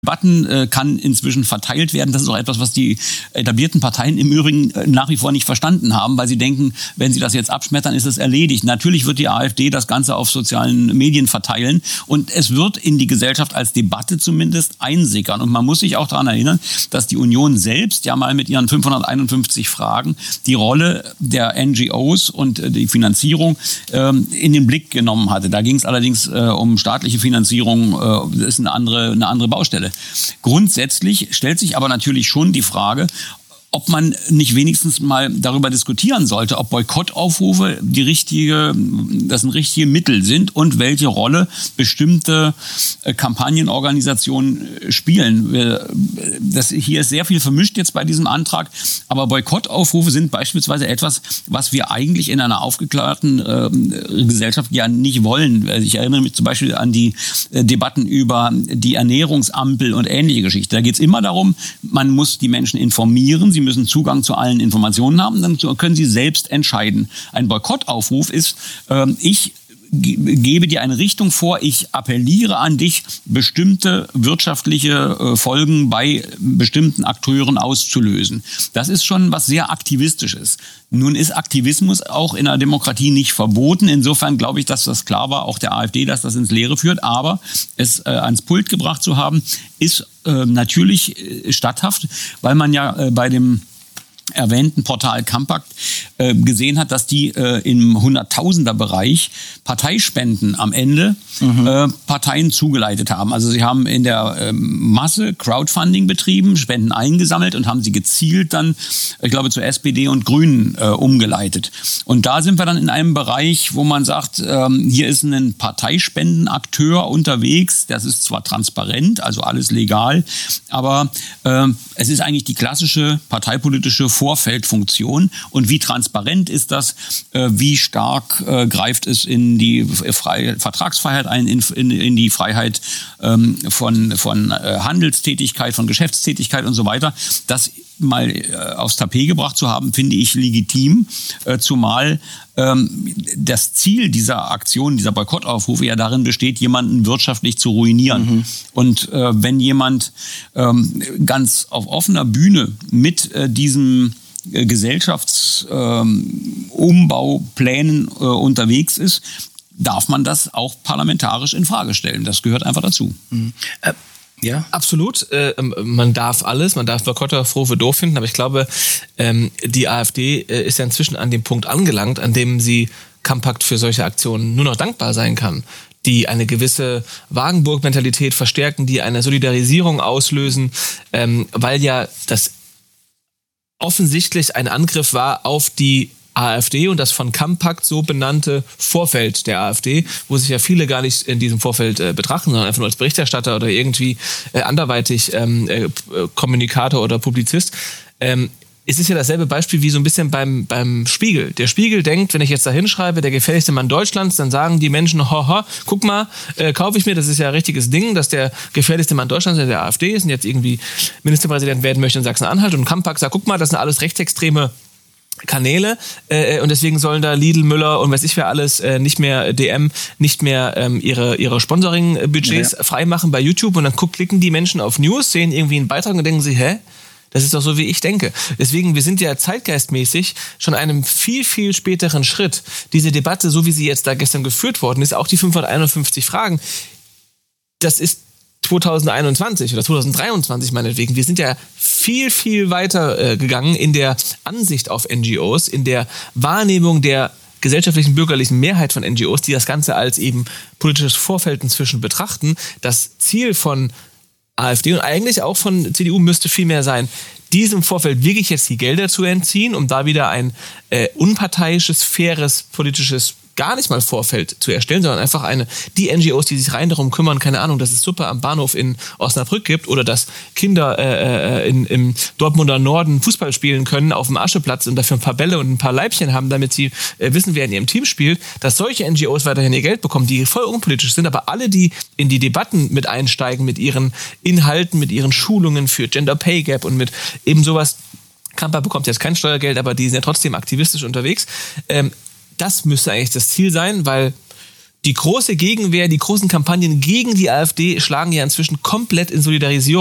Debatten kann inzwischen verteilt werden. Das ist auch etwas, was die etablierten Parteien im Übrigen nach wie vor nicht verstanden haben, weil sie denken, wenn sie das jetzt abschmettern, ist es erledigt. Natürlich wird die AfD das Ganze auf sozialen Medien verteilen und es wird in die Gesellschaft als Debatte zumindest einsickern. Und man muss sich auch daran erinnern, dass die Union selbst ja mal mit ihren 551 Fragen die Rolle der NGOs und die Finanzierung in den Blick genommen hatte. Da ging es allerdings um staatliche Finanzierung, das ist eine andere Baustelle. Grundsätzlich stellt sich aber natürlich schon die Frage, ob man nicht wenigstens mal darüber diskutieren sollte, ob Boykottaufrufe das ein richtige Mittel sind und welche Rolle bestimmte Kampagnenorganisationen spielen. Hier ist sehr viel vermischt jetzt bei diesem Antrag, aber Boykottaufrufe sind beispielsweise etwas, was wir eigentlich in einer aufgeklärten Gesellschaft ja nicht wollen. Ich erinnere mich zum Beispiel an die Debatten über die Ernährungsampel und ähnliche Geschichten. Da geht es immer darum, man muss die Menschen informieren, sie müssen Zugang zu allen Informationen haben, dann können sie selbst entscheiden. Ein Boykottaufruf ist, ich gebe dir eine Richtung vor, ich appelliere an dich, bestimmte wirtschaftliche Folgen bei bestimmten Akteuren auszulösen. Das ist schon was sehr Aktivistisches. Nun ist Aktivismus auch in einer Demokratie nicht verboten. Insofern glaube ich, dass das klar war, auch der AfD, dass das ins Leere führt. Aber es ans Pult gebracht zu haben, ist natürlich statthaft, weil man ja bei dem erwähnten Portal Compact gesehen hat, dass die im Hunderttausender-Bereich Parteispenden am Ende Parteien zugeleitet haben. Also sie haben in der Masse Crowdfunding betrieben, Spenden eingesammelt und haben sie gezielt dann, ich glaube, zur SPD und Grünen umgeleitet. Und da sind wir dann in einem Bereich, wo man sagt, hier ist ein Parteispendenakteur unterwegs. Das ist zwar transparent, also alles legal, aber es ist eigentlich die klassische parteipolitische Vorfeldfunktion. Und wie transparent ist das? Wie stark greift es in die Vertragsfreiheit ein, in die Freiheit von Handelstätigkeit, von Geschäftstätigkeit und so weiter? Das mal aufs Tapet gebracht zu haben, finde ich legitim, zumal das Ziel dieser Aktion, dieser Boykottaufrufe ja darin besteht, jemanden wirtschaftlich zu ruinieren. Und wenn jemand ganz auf offener Bühne mit diesem Gesellschaftsumbau-Plänen unterwegs ist, darf man das auch parlamentarisch in Frage stellen. Das gehört einfach dazu. Ja, absolut. Man darf alles, man darf Boykottaufrufe doof finden, aber ich glaube, die AfD ist ja inzwischen an dem Punkt angelangt, an dem sie Compact für solche Aktionen nur noch dankbar sein kann, die eine gewisse Wagenburg-Mentalität verstärken, die eine Solidarisierung auslösen, weil ja das offensichtlich ein Angriff war auf die AfD und das von Compact so benannte Vorfeld der AfD, wo sich ja viele gar nicht in diesem Vorfeld betrachten, sondern einfach nur als Berichterstatter oder irgendwie anderweitig Kommunikator oder Publizist. Es ist ja dasselbe Beispiel wie so ein bisschen beim Spiegel. Der Spiegel denkt, wenn ich jetzt da hinschreibe, der gefährlichste Mann Deutschlands, dann sagen die Menschen, haha, guck mal, kaufe ich mir, das ist ja ein richtiges Ding, dass der gefährlichste Mann Deutschlands der AfD ist und jetzt irgendwie Ministerpräsident werden möchte in Sachsen-Anhalt und Compact sagt, guck mal, das sind alles rechtsextreme Kanäle und deswegen sollen da Lidl, Müller und weiß ich wer alles nicht mehr DM, nicht mehr ihre Sponsoring-Budgets freimachen bei YouTube und dann klicken die Menschen auf News, sehen irgendwie einen Beitrag und denken sie, hä? Das ist doch so, wie ich denke. Deswegen, wir sind ja zeitgeistmäßig schon einem viel, viel späteren Schritt. Diese Debatte, so wie sie jetzt da gestern geführt worden ist, auch die 551 Fragen, das ist 2021 oder 2023 meinetwegen. Wir sind ja viel, viel weiter gegangen in der Ansicht auf NGOs, in der Wahrnehmung der gesellschaftlichen bürgerlichen Mehrheit von NGOs, die das Ganze als eben politisches Vorfeld inzwischen betrachten. Das Ziel von AfD und eigentlich auch von CDU müsste viel mehr sein, diesem Vorfeld wirklich jetzt die Gelder zu entziehen, um da wieder ein unparteiisches, faires, politisches gar nicht mal Vorfeld zu erstellen, sondern einfach die NGOs, die sich rein darum kümmern, keine Ahnung, dass es Suppe am Bahnhof in Osnabrück gibt oder dass Kinder im Dortmunder Norden Fußball spielen können auf dem Ascheplatz und dafür ein paar Bälle und ein paar Leibchen haben, damit sie wissen, wer in ihrem Team spielt, dass solche NGOs weiterhin ihr Geld bekommen, die voll unpolitisch sind, aber alle, die in die Debatten mit einsteigen, mit ihren Inhalten, mit ihren Schulungen für Gender Pay Gap und mit eben sowas, Compact bekommt jetzt kein Steuergeld, aber die sind ja trotzdem aktivistisch unterwegs, das müsste eigentlich das Ziel sein, weil die große Gegenwehr, die großen Kampagnen gegen die AfD schlagen ja inzwischen komplett in Solidarisierung